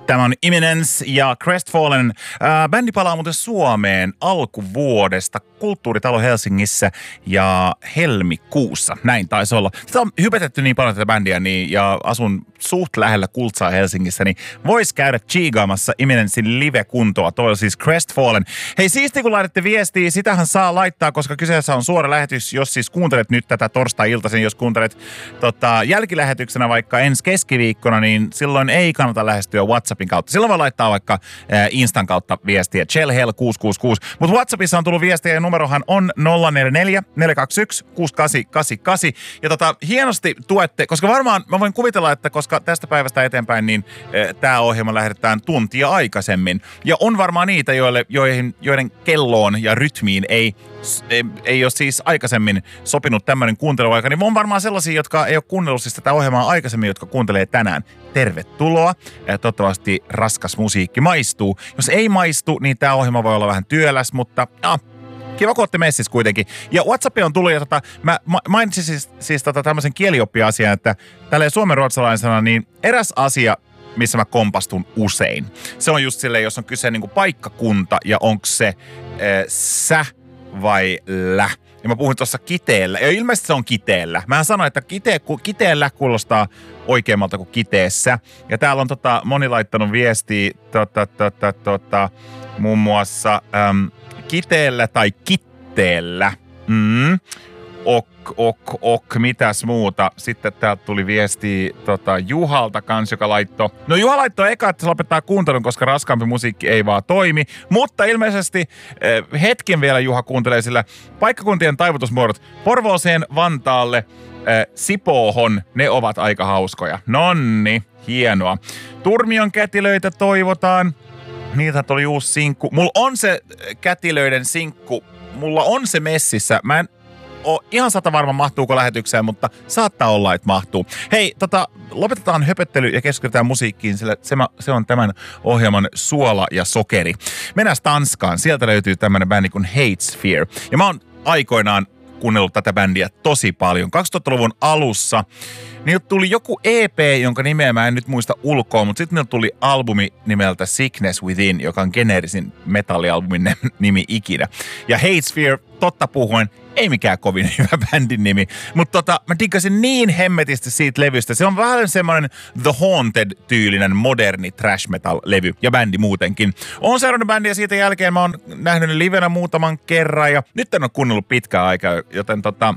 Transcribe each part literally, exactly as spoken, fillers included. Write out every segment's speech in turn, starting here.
Tämä on Imminence ja Crestfallen. Äh, bändi palaa muuten Suomeen alkuvuodesta Kulttuuritalo Helsingissä ja helmikuussa. Näin taisi olla. Sitä on hypetetty niin paljon tätä bändiä niin, ja asun suht lähellä Kultsaa Helsingissä, niin vois käydä chiigaamassa Imminencein live-kuntoa. Toi on siis Crestfallen. Hei, siisti kun laitatte viestiä, sitähän saa laittaa, koska kyseessä on suora lähetys. Jos siis kuuntelet nyt tätä torstai-iltaisin, jos kuuntelet tota, jälkilähetyksenä vaikka ensi keskiviikkona, niin silloin ei kannata lähestyä WhatsAppin kautta. Silloin voi laittaa vaikka äh, Instan kautta viestiä. Chellhell kuusi kuusi kuusi. Mutta WhatsAppissa on tullut viestiä ja numerohan on nolla neljä neljä neljä kaksi yksi kuusi kahdeksan kahdeksan kahdeksan. Ja tota, hienosti tuette, koska varmaan mä voin kuvitella, että koska tästä päivästä eteenpäin, niin äh, tämä ohjelma lähetetään tuntia aikaisemmin. Ja on varmaan niitä, joille, joihin, joiden kelloon ja rytmiin ei, ei, ei ole siis aikaisemmin sopinut tämmöinen kuunteluaika. Niin on varmaan sellaisia, jotka ei ole kuunnellut siis tätä ohjelmaa aikaisemmin, jotka kuuntelee tänään. Tervetuloa. Ja toivottavasti raskas musiikki maistuu. Jos ei maistu, niin tämä ohjelma voi olla vähän työläs, mutta ja, kiva, kun olette messissä kuitenkin. Ja WhatsApp on tullut, ja tota, mä mainitsin siis, siis tota tämmöisen kielioppi-asian, että tälleen suomenruotsalaisena, niin eräs asia, missä mä kompastun usein. Se on just silleen, jos on kyse niinku paikkakunta ja onko se äh, sä vai lä. Ja mä puhun tuossa kiteellä. Ja ilmeisesti se on kiteellä. Mä sanoin, että kite, kiteellä kuulostaa oikeammalta kuin kiteessä. Ja täällä on tota, moni laittanut viestiä tota, tota, tota, muun muassa äm, kiteellä tai kitteellä. Mm. Ok, ok, ok, mitäs muuta. Sitten täältä tuli viesti tota, Juhalta kans, joka laittoi. No Juha laittoi eka, että se lopettaa kuuntelun, koska raskaampi musiikki ei vaan toimi. Mutta ilmeisesti eh, hetken vielä Juha kuuntelee, sillä paikkakuntien taivutusmuodot Porvooseen, Vantaalle, eh, Sipoohon, ne ovat aika hauskoja. Nonni, hienoa. Turmion kätilöitä toivotaan. Niitä tuli uusi sinkku. Mulla on se kätilöiden sinkku. Mulla on se messissä. Mä en ole ihan sata varma, mahtuuko lähetykseen, mutta saattaa olla, että mahtuu. Hei, tota, lopetetaan höpöttely ja keskitytään musiikkiin, sillä se, se on tämän ohjelman suola ja sokeri. Mennään Tanskaan. Sieltä löytyy tämmönen bändi kuin Hatesphere. Ja mä oon aikoinaan kuunnellut tätä bändiä tosi paljon. kaksituhattaluvun alussa niiltä tuli joku E P, jonka nimeä mä en nyt muista ulkoa, mutta sitten niiltä tuli albumi nimeltä Sickness Within, joka on geneerisin metallialbumin nimi ikinä. Ja Hatesphere, totta puhuen, ei mikään kovin hyvä bändin nimi, mutta tota, mä diggasin niin hemmetisti siitä levystä. Se on vähän semmoinen The Haunted-tyylinen moderni trash metal-levy ja bändi muutenkin. Oon seurannut bändiä siitä jälkeen, mä oon nähnyt ne livenä muutaman kerran ja nyt en ole kuunnellut pitkään aikaa, joten tota...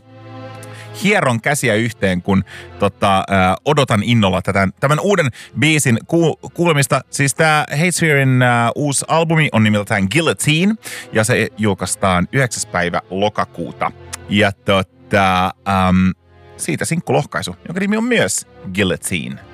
hieron käsiä yhteen, kun tota, äh, odotan innolla tätä, tämän uuden biisin ku, kuulemista. Siis tää Hatespherein äh, uusi albumi on nimeltään Guillotine, ja se julkaistaan yhdeksäs päivä lokakuuta. Ja tota, ähm, siitä sinkkulohkaisu, jonka nimi on myös Guillotine.